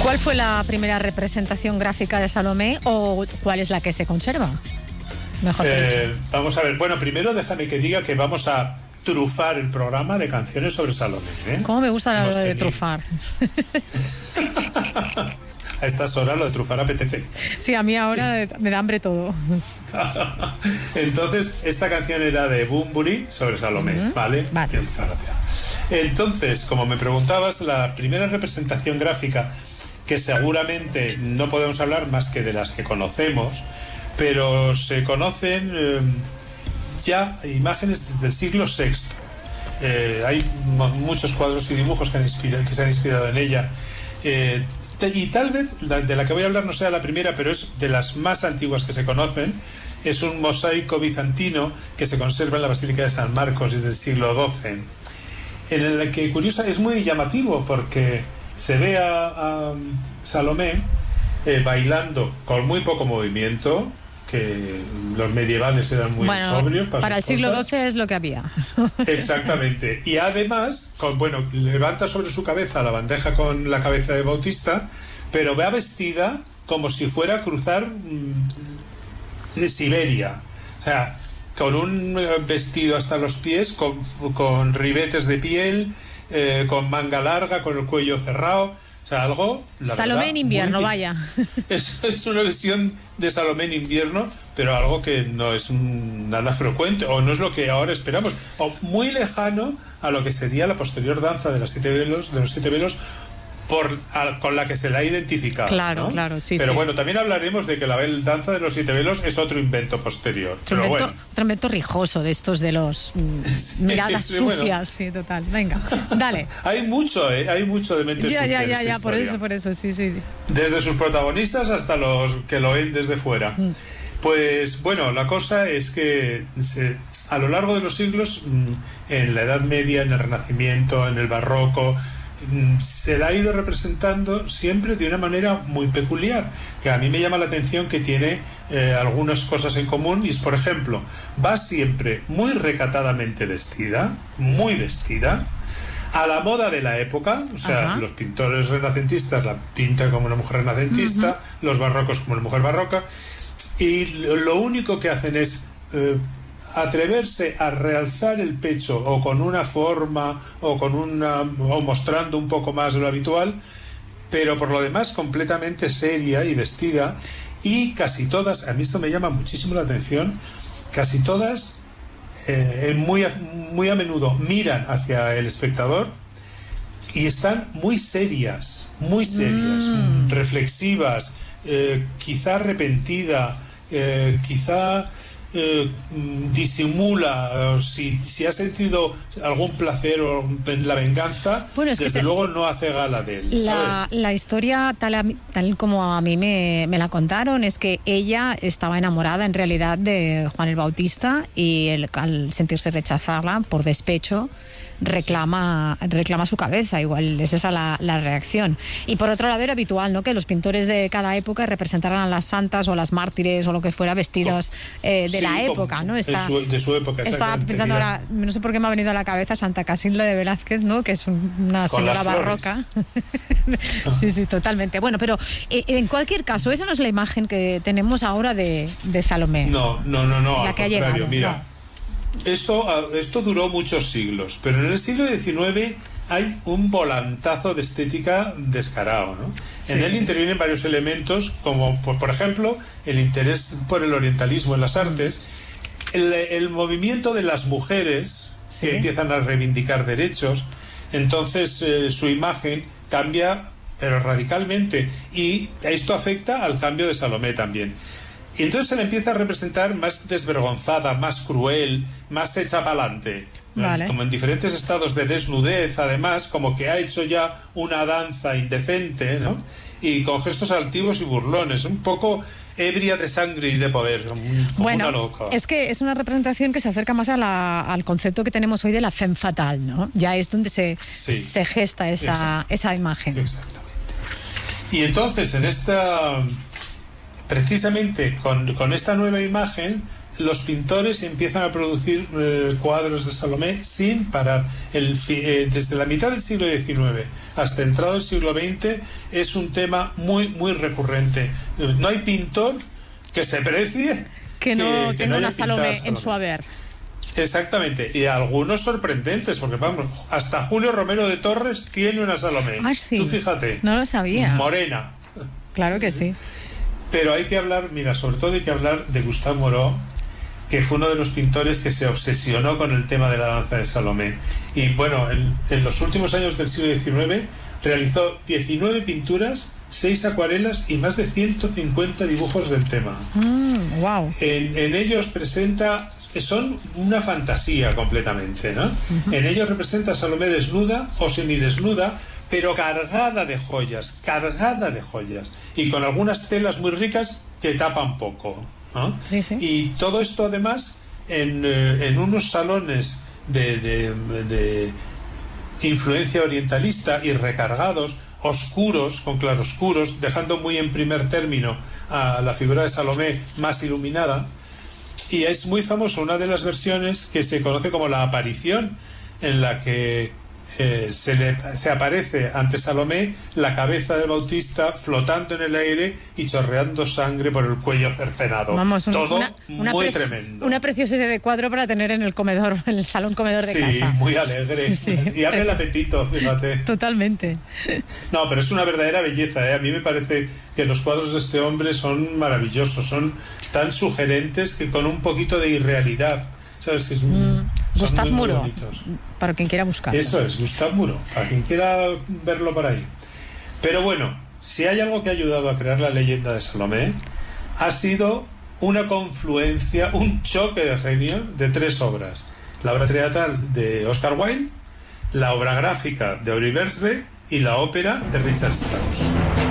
¿Cuál fue la primera representación gráfica de Salomé o cuál es la que se conserva? Mejor dicho. Vamos a ver. Bueno, primero déjame que diga que vamos a trufar el programa de canciones sobre Salomé, ¿eh? ¿Cómo me gusta lo de trufar? A estas horas lo de trufar apetece. Sí, a mí ahora me da hambre todo. Entonces, esta canción era de Bunbury sobre Salomé, ¿vale? Vale. Muchas gracias. Entonces, como me preguntabas, la primera representación gráfica, que seguramente no podemos hablar más que de las que conocemos, pero se conocen ya imágenes desde el siglo VI. Hay muchos cuadros y dibujos que se han inspirado en ella. Y tal vez de la que voy a hablar no sea la primera, pero es de las más antiguas que se conocen. Es un mosaico bizantino que se conserva en la Basílica de San Marcos desde el siglo XII, en el que curiosa es muy llamativo porque se ve a Salomé bailando con muy poco movimiento, que los medievales eran muy sobrios para el siglo XII es lo que había. Exactamente. Y además, levanta sobre su cabeza la bandeja con la cabeza de Bautista, pero va vestida como si fuera a cruzar Siberia. O sea, con un vestido hasta los pies, con ribetes de piel, con manga larga, con el cuello cerrado. O sea, algo... Salomé en invierno, vaya. Es una versión de Salomé en invierno, pero algo que no es nada frecuente, o no es lo que ahora esperamos, o muy lejano a lo que sería la posterior danza de los siete velos, con la que se la ha identificado. Claro, ¿no? claro, sí. Pero sí. bueno, también hablaremos de que la danza de los siete velos es otro invento posterior. Otro invento rijoso de estos de los miradas sucias, sí, total. Venga, dale. Hay mucho de mentes sucias. Ya, por eso, sí. Desde sus protagonistas hasta los que lo ven desde fuera. Pues bueno, la cosa es que a lo largo de los siglos, en la Edad Media, en el Renacimiento, en el Barroco, se la ha ido representando siempre de una manera muy peculiar, que a mí me llama la atención, que tiene algunas cosas en común. Y es, por ejemplo, va siempre muy recatadamente vestida, a la moda de la época. O sea, los pintores renacentistas la pintan como una mujer renacentista, los barrocos como una mujer barroca, y lo único que hacen es atreverse a realzar el pecho, o con una forma, o mostrando un poco más de lo habitual, pero por lo demás completamente seria y vestida. Y casi todas, a mí esto me llama muchísimo la atención, casi todas muy a menudo miran hacia el espectador y están muy serias, reflexivas, quizá arrepentida, quizá disimula, si ha sentido algún placer o la venganza, desde luego no hace gala de él. La historia, tal como a mí me la contaron, es que ella estaba enamorada en realidad de Juan el Bautista, y al sentirse rechazarla por despecho reclama su cabeza. Igual es esa la reacción. Y por otro lado, era habitual, ¿no?, que los pintores de cada época representaran a las santas o a las mártires o lo que fuera vestidas de la época, ¿no? De su época. Estaba pensando ahora, no sé por qué me ha venido a la cabeza Santa Casilda de Velázquez, ¿no?, que es una señora barroca. Sí, totalmente. Bueno, pero en cualquier caso, esa no es la imagen que tenemos ahora de Salomé. No, la que ha llegado. Mira, esto duró muchos siglos, pero en el siglo XIX hay un volantazo de estética descarado, ¿no? Sí. En él intervienen varios elementos, como por ejemplo el interés por el orientalismo en las artes, el movimiento de las mujeres, ¿sí?, que empiezan a reivindicar derechos. Entonces su imagen cambia, pero radicalmente, y esto afecta al cambio de Salomé también. Y entonces se la empieza a representar más desvergonzada, más cruel, más hecha para adelante. Vale. Como en diferentes estados de desnudez, además, como que ha hecho ya una danza indecente, ¿no? Y con gestos altivos y burlones, un poco ebria de sangre y de poder, como una loca. Es que es una representación que se acerca más al concepto que tenemos hoy de la femme fatale, ¿no? Ya es donde se gesta esa imagen. Exactamente. Y entonces, precisamente con esta nueva imagen, los pintores empiezan a producir cuadros de Salomé sin parar. Desde la mitad del siglo XIX hasta entrado el siglo XX es un tema muy, muy recurrente. No hay pintor que se precie que no tenga una Salomé en su haber. Exactamente, y algunos sorprendentes, porque vamos, hasta Julio Romero de Torres tiene una Salomé. Ah, sí. Tú fíjate. No lo sabía. Morena. Claro que sí. Pero hay que hablar, mira, sobre todo hay que hablar de Gustave Moreau, que fue uno de los pintores que se obsesionó con el tema de la danza de Salomé. Y bueno, en los últimos años del siglo XIX realizó 19 pinturas, 6 acuarelas y más de 150 dibujos del tema. Wow. En ellos presenta, son una fantasía completamente, ¿no? Uh-huh. En ellos representa a Salomé desnuda o semidesnuda, pero cargada de joyas, y con algunas telas muy ricas que tapan poco, ¿no? Sí, sí. Y todo esto además en unos salones de influencia orientalista y recargados, oscuros, con claroscuros, dejando muy en primer término a la figura de Salomé más iluminada. Y es muy famoso una de las versiones que se conoce como la aparición, en la que se aparece ante Salomé la cabeza del Bautista flotando en el aire y chorreando sangre por el cuello cercenado. Vamos, todo muy tremendo. Una preciosidad de cuadro para tener en el comedor, en el salón comedor de casa. Sí, muy alegre. Sí, y abre el apetito, fíjate. Totalmente. No, pero es una verdadera belleza, ¿eh? A mí me parece que los cuadros de este hombre son maravillosos, son tan sugerentes que con un poquito de irrealidad, ¿sabes? Que Gustave Moreau, para quien quiera buscarlo. Eso es, Gustave Moreau, para quien quiera verlo por ahí. Pero bueno, si hay algo que ha ayudado a crear la leyenda de Salomé, ha sido una confluencia, un choque de genios de 3 obras. La obra teatral de Oscar Wilde, la obra gráfica de Henri Bergerac y la ópera de Richard Strauss.